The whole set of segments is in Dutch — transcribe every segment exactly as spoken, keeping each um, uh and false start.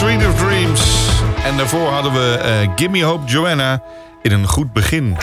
Street of Dreams. En daarvoor hadden we uh, Gimme Hope Joanna in een goed begin.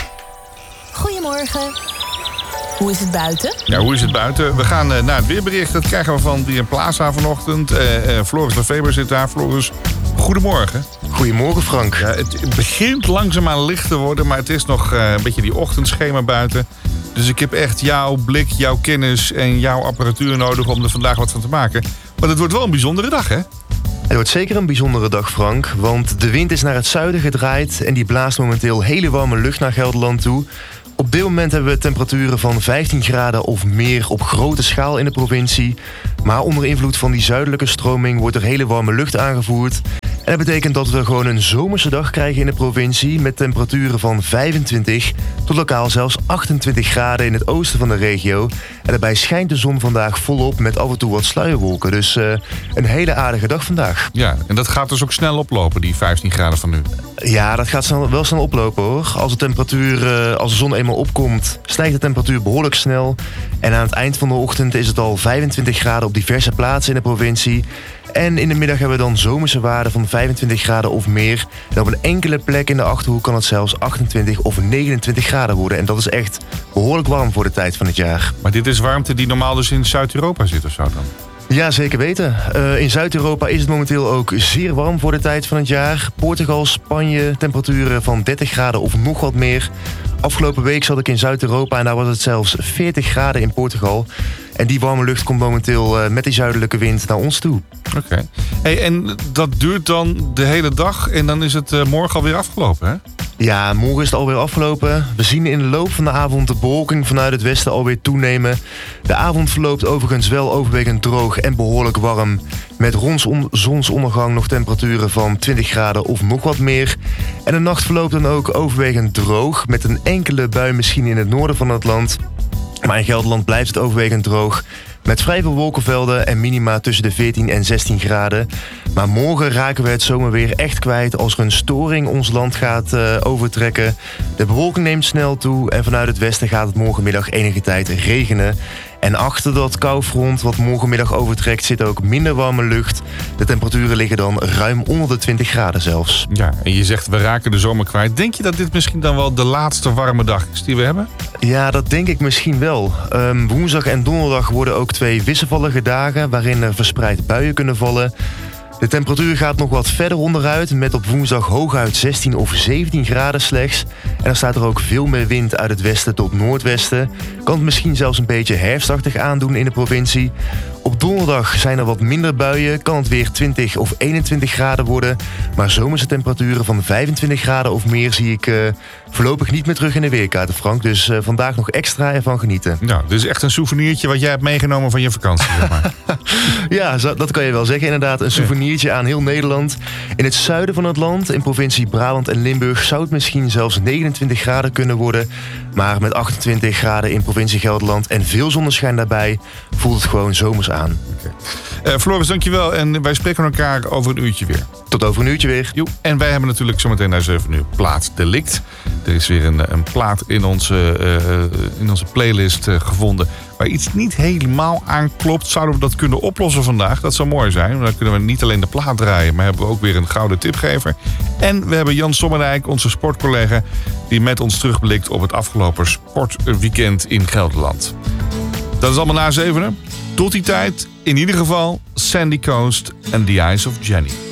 Goedemorgen. Hoe is het buiten? Ja, hoe is het buiten? We gaan uh, naar het weerbericht. Dat krijgen we van Dieren Plaza vanochtend. Uh, uh, Floris Lefeber zit daar. Floris, goedemorgen. Goedemorgen, Frank. Ja, het begint langzaamaan licht te worden, maar het is nog uh, een beetje die ochtendschema buiten. Dus ik heb echt jouw blik, jouw kennis en jouw apparatuur nodig om er vandaag wat van te maken. Maar het wordt wel een bijzondere dag, hè? Het wordt zeker een bijzondere dag, Frank. Want de wind is naar het zuiden gedraaid en die blaast momenteel hele warme lucht naar Gelderland toe. Op dit moment hebben we temperaturen van vijftien graden of meer op grote schaal in de provincie. Maar onder invloed van die zuidelijke stroming wordt er hele warme lucht aangevoerd. En dat betekent dat we gewoon een zomerse dag krijgen in de provincie met temperaturen van vijfentwintig tot lokaal zelfs achtentwintig graden in het oosten van de regio. En daarbij schijnt de zon vandaag volop met af en toe wat sluierwolken. Dus uh, een hele aardige dag vandaag. Ja, en dat gaat dus ook snel oplopen, die vijftien graden van nu. Ja, dat gaat snel, wel snel oplopen hoor. Als de temperatuur, uh, als de zon eenmaal opkomt, stijgt de temperatuur behoorlijk snel. En aan het eind van de ochtend is het al vijfentwintig graden op diverse plaatsen in de provincie. En in de middag hebben we dan zomerse waarden van vijfentwintig graden of meer. En op een enkele plek in de Achterhoek kan het zelfs achtentwintig of negenentwintig graden worden. En dat is echt behoorlijk warm voor de tijd van het jaar. Maar dit is warmte die normaal dus in Zuid-Europa zit of zo dan? Ja, zeker weten. Uh, in Zuid-Europa is het momenteel ook zeer warm voor de tijd van het jaar. Portugal, Spanje, temperaturen van dertig graden of nog wat meer. Afgelopen week zat ik in Zuid-Europa en daar was het zelfs veertig graden in Portugal. En die warme lucht komt momenteel uh, met die zuidelijke wind naar ons toe. Oké. Okay. Hey, en dat duurt dan de hele dag en dan is het uh, morgen alweer afgelopen, hè? Ja, morgen is het alweer afgelopen. We zien in de loop van de avond de bewolking vanuit het westen alweer toenemen. De avond verloopt overigens wel overwegend droog en behoorlijk warm. Met rond zonsondergang nog temperaturen van twintig graden of nog wat meer. En de nacht verloopt dan ook overwegend droog. Met een enkele bui misschien in het noorden van het land. Maar in Gelderland blijft het overwegend droog. Met vrij veel wolkenvelden en minima tussen de veertien en zestien graden. Maar morgen raken we het zomerweer echt kwijt als er een storing ons land gaat uh, overtrekken. De bewolking neemt snel toe en vanuit het westen gaat het morgenmiddag enige tijd regenen. En achter dat koufront wat morgenmiddag overtrekt zit ook minder warme lucht. De temperaturen liggen dan ruim onder de twintig graden zelfs. Ja, en je zegt we raken de zomer kwijt. Denk je dat dit misschien dan wel de laatste warme dag is die we hebben? Ja, dat denk ik misschien wel. Um, woensdag en donderdag worden ook twee wisselvallige dagen waarin er verspreid buien kunnen vallen. De temperatuur gaat nog wat verder onderuit met op woensdag hooguit zestien of zeventien graden slechts. En dan staat er ook veel meer wind uit het westen tot noordwesten. Kan het misschien zelfs een beetje herfstachtig aandoen in de provincie. Op donderdag zijn er wat minder buien, kan het weer twintig of eenentwintig graden worden. Maar zomerse temperaturen van vijfentwintig graden of meer zie ik uh, voorlopig niet meer terug in de weerkaarten, Frank. Dus uh, vandaag nog extra ervan genieten. Nou, dit is echt een souvenirtje wat jij hebt meegenomen van je vakantie, zeg maar. Ja, dat kan je wel zeggen inderdaad. Een souvenirtje aan heel Nederland. In het zuiden van het land, in provincie Brabant en Limburg, zou het misschien zelfs negenentwintig graden kunnen worden. Maar met achtentwintig graden in provincie Gelderland en veel zonneschijn daarbij voelt het gewoon zomers aan. Okay. Uh, Floris, dankjewel. En wij spreken elkaar over een uurtje weer. Tot over een uurtje weer. Jo. En wij hebben natuurlijk zometeen na zeven uur Plaat Delict. Er is weer een, een plaat in onze, uh, in onze playlist uh, gevonden waar iets niet helemaal aanklopt. Zouden we dat kunnen oplossen vandaag? Dat zou mooi zijn. Dan kunnen we niet alleen de plaat draaien, maar hebben we ook weer een gouden tipgever. En we hebben Jan Sommerdijk, onze sportcollega, die met ons terugblikt op het afgelopen sportweekend in Gelderland. Dat is allemaal na zevenen. Tot die tijd, in ieder geval Sandy Coast en The Eyes of Jenny.